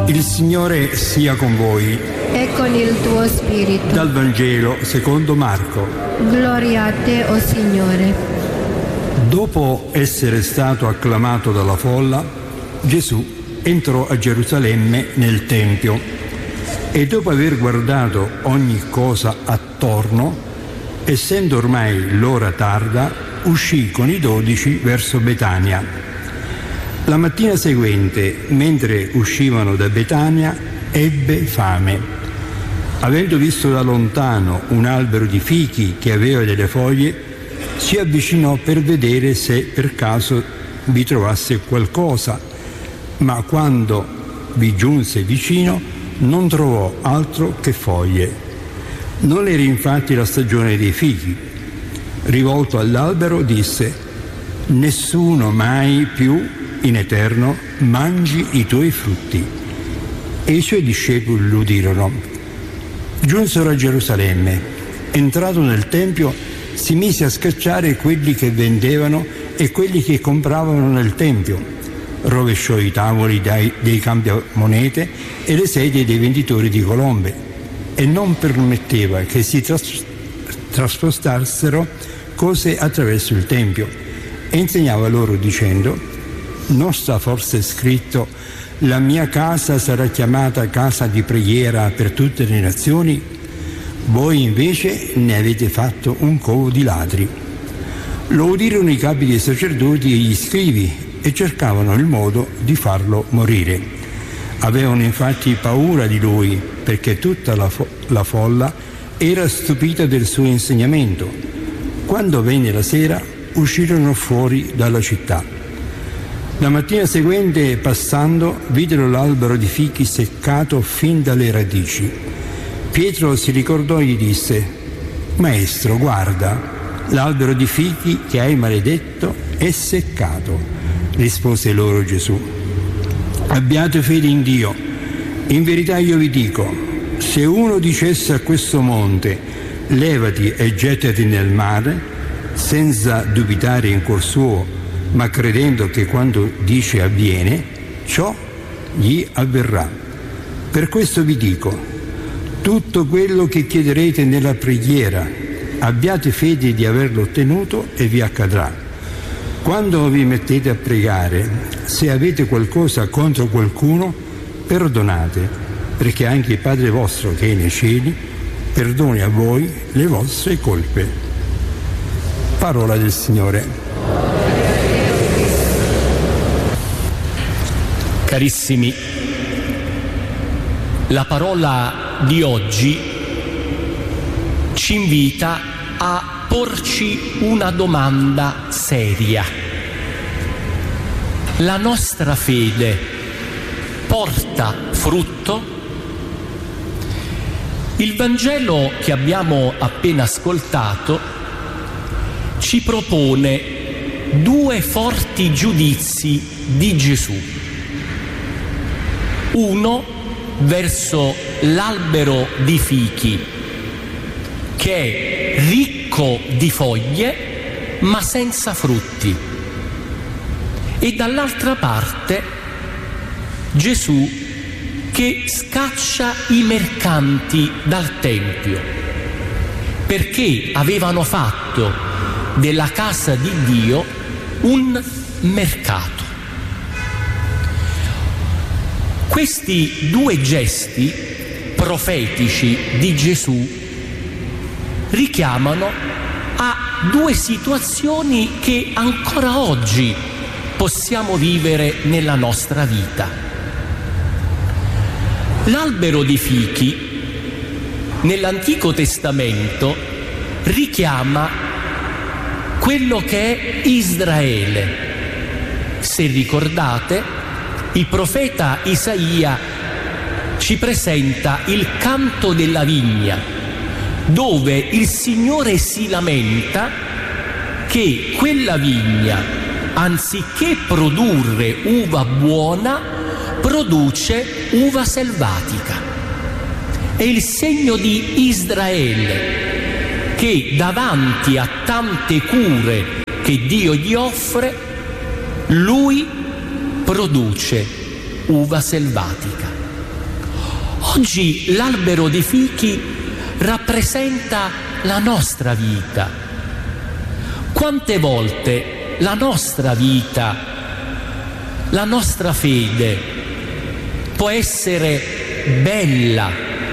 Il Signore sia con voi. E con il tuo spirito. Dal Vangelo secondo Marco. Gloria a te, o Signore. Dopo essere stato acclamato dalla folla, Gesù entrò a Gerusalemme nel Tempio e dopo aver guardato ogni cosa attorno, essendo ormai l'ora tarda, uscì con i 12 verso Betania. La mattina seguente, mentre uscivano da Betania, ebbe fame. Avendo visto da lontano un albero di fichi che aveva delle foglie, si avvicinò per vedere se per caso vi trovasse qualcosa, ma quando vi giunse vicino non trovò altro che foglie. Non era infatti la stagione dei fichi. Rivolto all'albero disse: «Nessuno mai più in eterno mangi i tuoi frutti». E i suoi discepoli lo udirono. Giunsero a Gerusalemme. Entrato nel Tempio, si mise a scacciare quelli che vendevano e quelli che compravano nel Tempio. Rovesciò i tavoli dei cambiamonete e le sedie dei venditori di colombe e non permetteva che si traspostassero cose attraverso il Tempio. E insegnava loro dicendo: «Non sta forse scritto: la mia casa sarà chiamata casa di preghiera per tutte le nazioni? Voi invece ne avete fatto un covo di ladri». Lo udirono i capi dei sacerdoti e gli scribi e cercavano il modo di farlo morire. Avevano infatti paura di lui, perché tutta la folla era stupita del suo insegnamento. Quando venne la sera, uscirono fuori dalla città. La mattina seguente, passando, videro l'albero di fichi seccato fin dalle radici. Pietro si ricordò e gli disse: «Maestro, guarda, l'albero di fichi che hai maledetto è seccato». Rispose loro Gesù: «Abbiate fede in Dio. In verità io vi dico, se uno dicesse a questo monte: levati e gettati nel mare, senza dubitare in cuor suo, ma credendo che quando dice avviene, ciò gli avverrà. Per questo vi dico, tutto quello che chiederete nella preghiera, abbiate fede di averlo ottenuto e vi accadrà. Quando vi mettete a pregare, se avete qualcosa contro qualcuno, perdonate, perché anche il Padre vostro che è nei cieli perdoni a voi le vostre colpe». Parola del Signore. Carissimi, la parola di oggi ci invita a porci una domanda seria. La nostra fede porta frutto? Il Vangelo che abbiamo appena ascoltato ci propone due forti giudizi di Gesù. Uno verso l'albero di fichi, che è ricco di foglie ma senza frutti, e dall'altra parte Gesù che scaccia i mercanti dal Tempio, perché avevano fatto della casa di Dio un mercato. Questi due gesti profetici di Gesù richiamano a due situazioni che ancora oggi possiamo vivere nella nostra vita. L'albero di fichi nell'Antico Testamento richiama quello che è Israele. Se ricordate, il profeta Isaia ci presenta il canto della vigna, dove il Signore si lamenta che quella vigna, anziché produrre uva buona, produce uva selvatica. È il segno di Israele che davanti a tante cure che Dio gli offre, lui produce uva selvatica. Oggi l'albero di fichi rappresenta la nostra vita. Quante volte la nostra vita, la nostra fede può essere bella,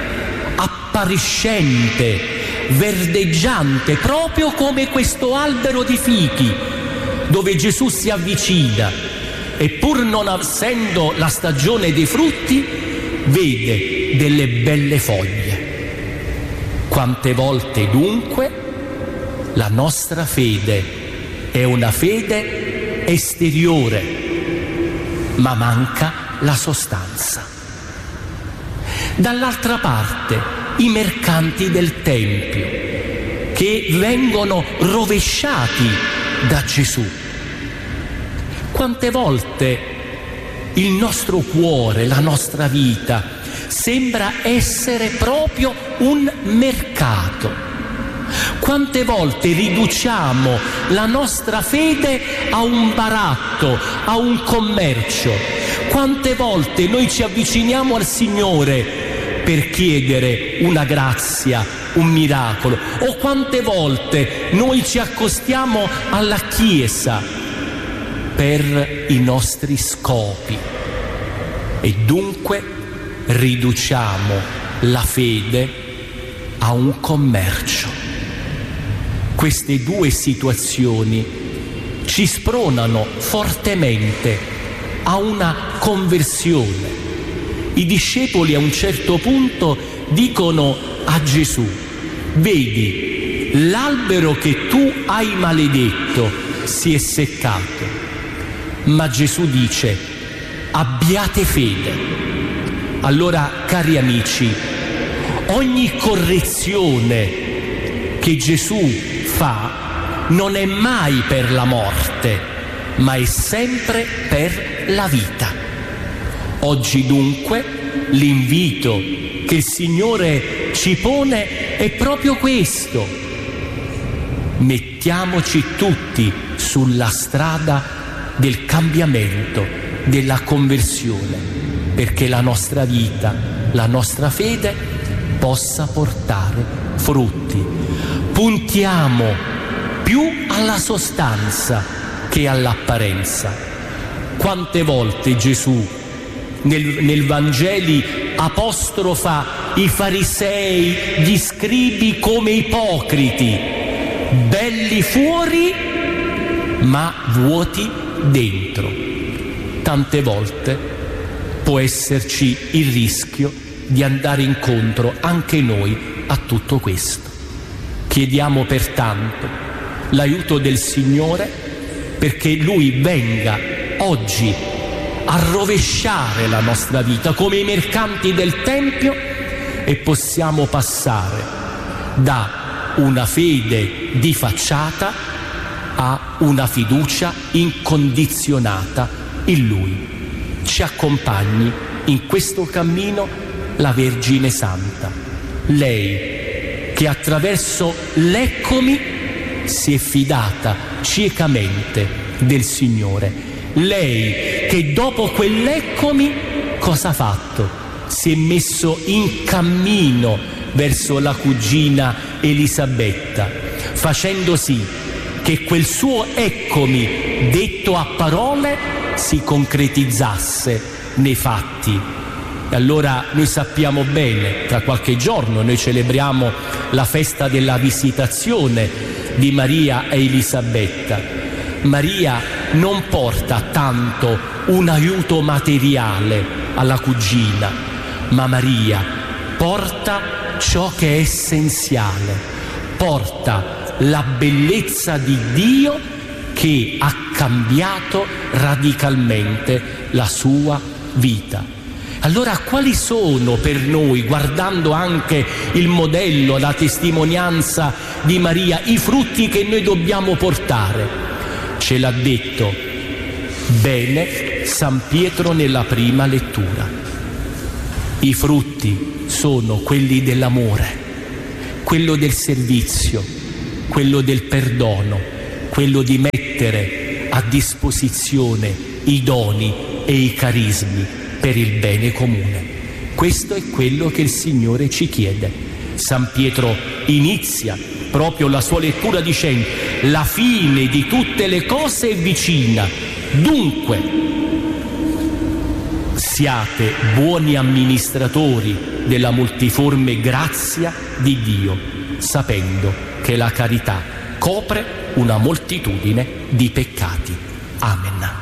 appariscente, verdeggiante, proprio come questo albero di fichi, dove Gesù si avvicina e pur non essendo la stagione dei frutti, vede delle belle foglie. Quante volte dunque la nostra fede è una fede esteriore, ma manca la sostanza. Dall'altra parte, i mercanti del Tempio, che vengono rovesciati da Gesù. Quante volte il nostro cuore, la nostra vita, sembra essere proprio un mercato. Quante volte riduciamo la nostra fede a un baratto, a un commercio. Quante volte noi ci avviciniamo al Signore per chiedere una grazia, un miracolo, o quante volte noi ci accostiamo alla Chiesa per i nostri scopi e dunque riduciamo la fede a un commercio. Queste due situazioni ci spronano fortemente a una conversione. I discepoli a un certo punto dicono a Gesù: vedi, l'albero che tu hai maledetto si è seccato. Ma Gesù dice: abbiate fede. Allora, cari amici, ogni correzione che Gesù fa non è mai per la morte, ma è sempre per la vita. Oggi dunque l'invito che il Signore ci pone è proprio questo: mettiamoci tutti sulla strada del cambiamento, della conversione, perché la nostra vita, la nostra fede possa portare frutti. Puntiamo più alla sostanza che all'apparenza. Quante volte Gesù nel Vangeli apostrofa i farisei, gli scribi come ipocriti, belli fuori ma vuoti dentro. Tante volte può esserci il rischio di andare incontro anche noi a tutto questo. Chiediamo pertanto l'aiuto del Signore perché Lui venga oggi a rovesciare la nostra vita come i mercanti del Tempio e possiamo passare da una fede di facciata a una fiducia incondizionata in Lui. Ci accompagni in questo cammino la Vergine Santa, lei che attraverso l'eccomi si è fidata ciecamente del Signore, lei che dopo quell'eccomi cosa ha fatto? Si è messo in cammino verso la cugina Elisabetta, facendo sì che quel suo eccomi detto a parole si concretizzasse nei fatti. E allora noi sappiamo bene, tra qualche giorno noi celebriamo la festa della visitazione di Maria e Elisabetta. Maria non porta tanto un aiuto materiale alla cugina, ma Maria porta ciò che è essenziale, porta la bellezza di Dio che ha cambiato radicalmente la sua vita. Allora quali sono per noi, guardando anche il modello, la testimonianza di Maria, i frutti che noi dobbiamo portare? Ce l'ha detto bene San Pietro nella prima lettura. I frutti sono quelli dell'amore, quello del servizio, quello del perdono, quello di mettere a disposizione i doni e i carismi per il bene comune. Questo è quello che il Signore ci chiede. San Pietro inizia proprio la sua lettura dicendo: la fine di tutte le cose è vicina, dunque siate buoni amministratori della multiforme grazia di Dio, sapendo che la carità copre una moltitudine di peccati. Amen.